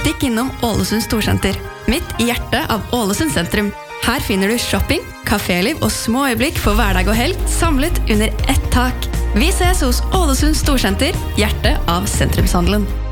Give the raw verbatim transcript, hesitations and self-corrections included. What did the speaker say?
Stikk innom Ålesund Storsenter, midt i hjertet av Ålesund sentrum. Her finner du shopping, kaféliv og små øyeblikk for hverdag og helg, samlet under ett tak. Vi ses hos Ålesund Storsenter, hjertet av sentrumshandelen.